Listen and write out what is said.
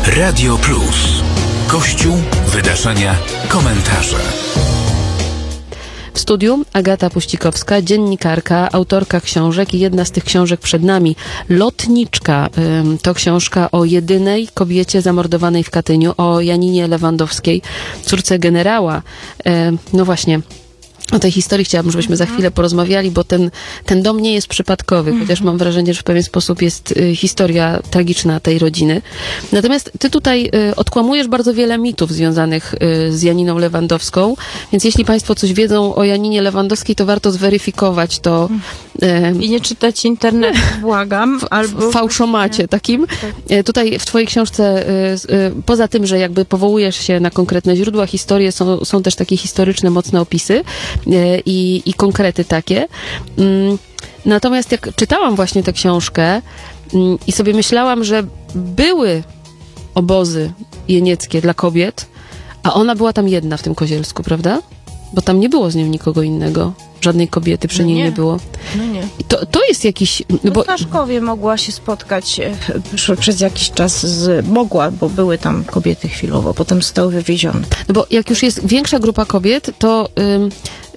Radio Plus. Kościół, wydarzenia, komentarze. W studiu Agata Puścikowska, dziennikarka, autorka książek i jedna z tych książek przed nami, Lotniczka. To książka o jedynej kobiecie zamordowanej w Katyniu, o Janinie Lewandowskiej, córce generała. No właśnie, o tej historii chciałabym, żebyśmy za chwilę porozmawiali, bo ten dom nie jest przypadkowy, chociaż mam wrażenie, że w pewien sposób jest historia tragiczna tej rodziny. Natomiast ty tutaj odkłamujesz bardzo wiele mitów związanych z Janiną Lewandowską, więc jeśli państwo coś wiedzą o Janinie Lewandowskiej, to warto zweryfikować to. I nie czytać internetu, błagam. Albo w fałszomacie takim. Tak. Tutaj w twojej książce, poza tym, że jakby powołujesz się na konkretne źródła, historie, są też takie historyczne, mocne opisy i konkrety takie. Natomiast jak czytałam właśnie tę książkę i sobie myślałam, że były obozy jenieckie dla kobiet, a ona była tam jedna w tym Kozielsku, prawda? Bo tam nie było z nią nikogo innego. Żadnej kobiety przy niej nie było. No nie. I to jest jakiś... W Staszkowie mogła się spotkać przez jakiś czas bo były tam kobiety chwilowo, potem zostały wywiezione. No bo jak już jest większa grupa kobiet, to